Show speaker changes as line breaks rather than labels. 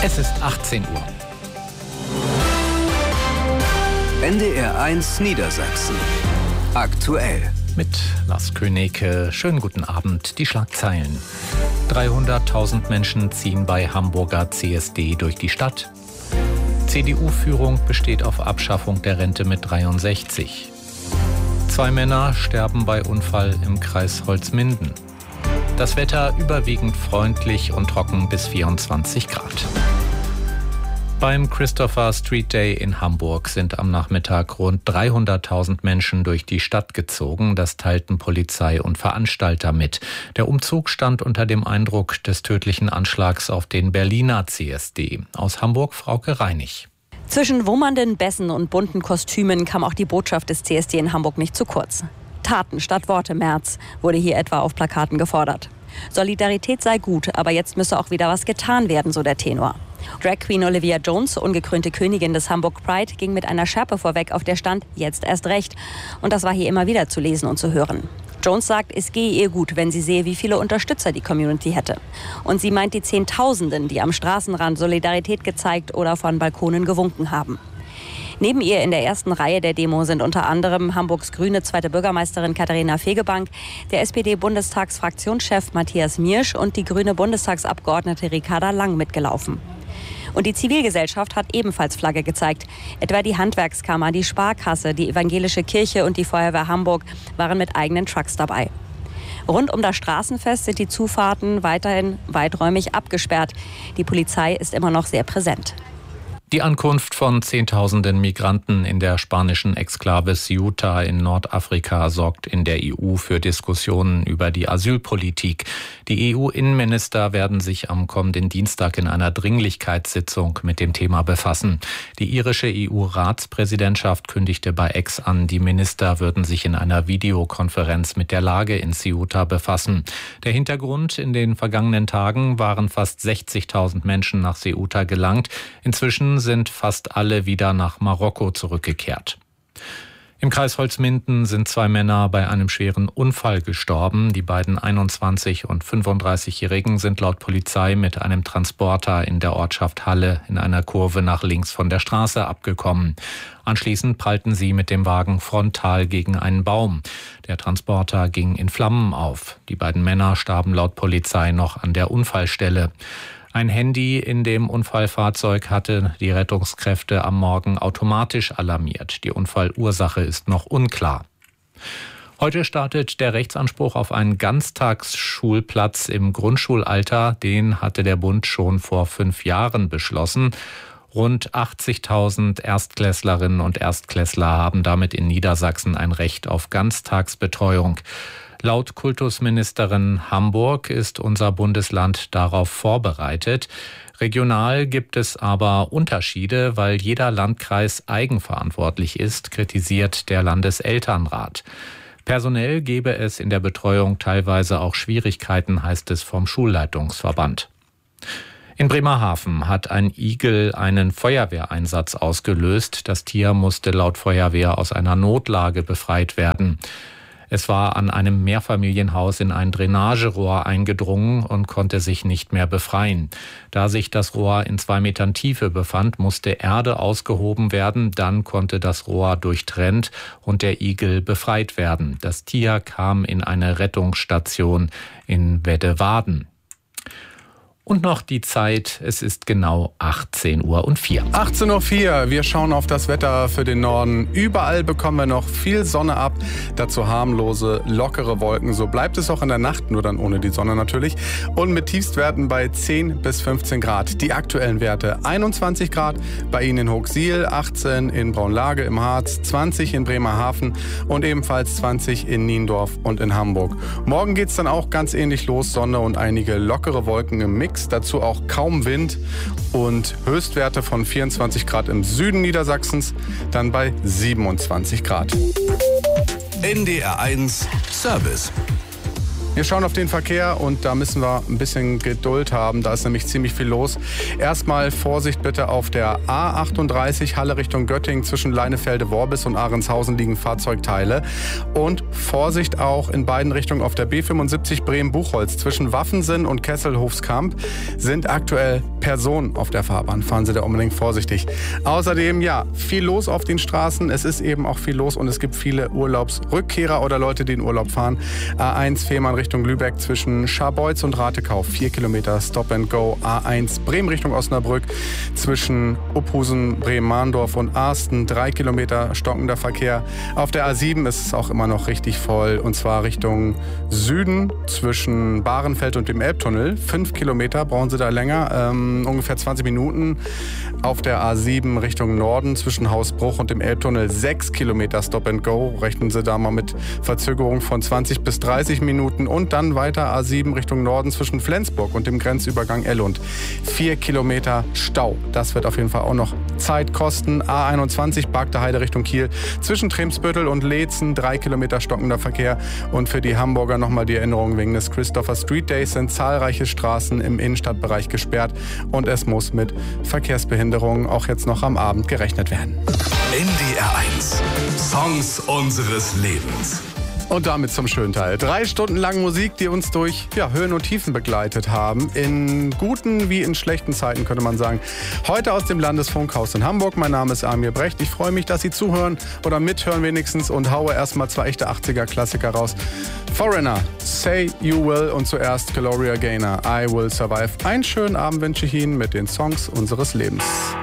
Es ist 18 Uhr.
NDR1 Niedersachsen. Aktuell.
Mit Lars Königke. Schönen guten Abend. Die Schlagzeilen. 300.000 Menschen ziehen bei Hamburger CSD durch die Stadt. CDU-Führung besteht auf Abschaffung der Rente mit 63. 2 Männer sterben bei Unfall im Kreis Holzminden. Das Wetter überwiegend freundlich und trocken bis 24 Grad. Beim Christopher Street Day in Hamburg sind am Nachmittag rund 300.000 Menschen durch die Stadt gezogen. Das teilten Polizei und Veranstalter mit. Der Umzug stand unter dem Eindruck des tödlichen Anschlags auf den Berliner CSD. Aus Hamburg Frauke Reinig.
Zwischen wummernden Bässen und bunten Kostümen kam auch die Botschaft des CSD in Hamburg nicht zu kurz. Taten statt Worte, Merz, wurde hier etwa auf Plakaten gefordert. Solidarität sei gut, aber jetzt müsse auch wieder was getan werden, so der Tenor. Drag Queen Olivia Jones, ungekrönte Königin des Hamburg Pride, ging mit einer Schärpe vorweg, auf der stand, jetzt erst recht. Und das war hier immer wieder zu lesen und zu hören. Jones sagt, es gehe ihr gut, wenn sie sehe, wie viele Unterstützer die Community hätte. Und sie meint die Zehntausenden, die am Straßenrand Solidarität gezeigt oder von Balkonen gewunken haben. Neben ihr in der ersten Reihe der Demo sind unter anderem Hamburgs grüne zweite Bürgermeisterin Katharina Fegebank, der SPD-Bundestagsfraktionschef Matthias Miersch und die grüne Bundestagsabgeordnete Ricarda Lang mitgelaufen. Und die Zivilgesellschaft hat ebenfalls Flagge gezeigt. Etwa die Handwerkskammer, die Sparkasse, die Evangelische Kirche und die Feuerwehr Hamburg waren mit eigenen Trucks dabei. Rund um das Straßenfest sind die Zufahrten weiterhin weiträumig abgesperrt. Die Polizei ist immer noch sehr präsent.
Die Ankunft von Zehntausenden Migranten in der spanischen Exklave Ceuta in Nordafrika sorgt in der EU für Diskussionen über die Asylpolitik. Die EU-Innenminister werden sich am kommenden Dienstag in einer Dringlichkeitssitzung mit dem Thema befassen. Die irische EU-Ratspräsidentschaft kündigte bei X an, die Minister würden sich in einer Videokonferenz mit der Lage in Ceuta befassen. Der Hintergrund: in den vergangenen Tagen waren fast 60.000 Menschen nach Ceuta gelangt. Inzwischen sind fast alle wieder nach Marokko zurückgekehrt. Im Kreis Holzminden sind 2 Männer bei einem schweren Unfall gestorben. Die beiden 21- und 35-Jährigen sind laut Polizei mit einem Transporter in der Ortschaft Halle in einer Kurve nach links von der Straße abgekommen. Anschließend prallten sie mit dem Wagen frontal gegen einen Baum. Der Transporter ging in Flammen auf. Die beiden Männer starben laut Polizei noch an der Unfallstelle. Ein Handy in dem Unfallfahrzeug hatte die Rettungskräfte am Morgen automatisch alarmiert. Die Unfallursache ist noch unklar. Heute startet der Rechtsanspruch auf einen Ganztagsschulplatz im Grundschulalter. Den hatte der Bund schon vor 5 Jahren beschlossen. Rund 80.000 Erstklässlerinnen und Erstklässler haben damit in Niedersachsen ein Recht auf Ganztagsbetreuung. Laut Kultusministerin Hamburg ist unser Bundesland darauf vorbereitet. Regional gibt es aber Unterschiede, weil jeder Landkreis eigenverantwortlich ist, kritisiert der Landeselternrat. Personell gebe es in der Betreuung teilweise auch Schwierigkeiten, heißt es vom Schulleitungsverband. In Bremerhaven hat ein Igel einen Feuerwehreinsatz ausgelöst. Das Tier musste laut Feuerwehr aus einer Notlage befreit werden. Es war an einem Mehrfamilienhaus in ein Drainagerohr eingedrungen und konnte sich nicht mehr befreien. Da sich das Rohr in 2 Metern Tiefe befand, musste Erde ausgehoben werden. Dann konnte das Rohr durchtrennt und der Igel befreit werden. Das Tier kam in eine Rettungsstation in Weddewaden. Und noch die Zeit, es ist genau 18:04 Uhr.
18:04 Uhr, wir schauen auf das Wetter für den Norden. Überall bekommen wir noch viel Sonne ab, dazu harmlose, lockere Wolken. So bleibt es auch in der Nacht, nur dann ohne die Sonne natürlich. Und mit Tiefstwerten bei 10 bis 15 Grad. Die aktuellen Werte: 21 Grad bei Ihnen in Hochsiel, 18 in Braunlage im Harz, 20 in Bremerhaven und ebenfalls 20 in Niendorf und in Hamburg. Morgen geht es dann auch ganz ähnlich los, Sonne und einige lockere Wolken im Mix. Dazu auch kaum Wind und Höchstwerte von 24 Grad im Süden Niedersachsens, dann bei 27 Grad.
NDR1 Service.
Wir schauen auf den Verkehr und da müssen wir ein bisschen Geduld haben. Da ist nämlich ziemlich viel los. Erstmal Vorsicht bitte auf der A38 Halle Richtung Göttingen. Zwischen Leinefelde-Worbis und Ahrenshausen liegen Fahrzeugteile. Und Vorsicht auch in beiden Richtungen auf der B75 Bremen-Buchholz. Zwischen Waffensinn und Kesselhofskamp sind aktuell Personen auf der Fahrbahn. Fahren Sie da unbedingt vorsichtig. Außerdem, ja, viel los auf den Straßen. Es ist eben auch viel los und es gibt viele Urlaubsrückkehrer oder Leute, die in Urlaub fahren. A1 Fehmarn Richtung Lübeck zwischen Scharbeutz und Ratekau 4 Kilometer Stop and Go. A1 Bremen Richtung Osnabrück zwischen Uphusen, Bremen-Mahndorf und Arsten 3 Kilometer stockender Verkehr. Auf der A7 ist es auch immer noch richtig voll und zwar Richtung Süden zwischen Bahrenfeld und dem Elbtunnel. 5 Kilometer brauchen Sie da länger, ungefähr 20 Minuten. Auf der A7 Richtung Norden zwischen Hausbruch und dem Elbtunnel 6 Kilometer Stop and Go. Rechnen Sie da mal mit Verzögerung von 20 bis 30 Minuten. Und dann weiter A7 Richtung Norden zwischen Flensburg und dem Grenzübergang Ellund. 4 Kilometer Stau. Das wird auf jeden Fall auch noch Zeit kosten. A21 Barkter Heide Richtung Kiel. Zwischen Tremsbüttel und Leetzen 3 Kilometer stockender Verkehr. Und für die Hamburger nochmal die Erinnerung: wegen des Christopher Street Days sind zahlreiche Straßen im Innenstadtbereich gesperrt. Und es muss mit Verkehrsbehinderungen auch jetzt noch am Abend gerechnet werden.
NDR 1. Songs unseres Lebens.
Und damit zum schönen Teil. 3 Stunden lang Musik, die uns durch Höhen und Tiefen begleitet haben. In guten wie in schlechten Zeiten, könnte man sagen. Heute aus dem Landesfunkhaus in Hamburg. Mein Name ist Amir Brecht. Ich freue mich, dass Sie zuhören oder mithören wenigstens und haue erstmal 2 echte 80er-Klassiker raus. Foreigner, Say You Will und zuerst Gloria Gaynor, I Will Survive. Einen schönen Abend wünsche ich Ihnen mit den Songs unseres Lebens.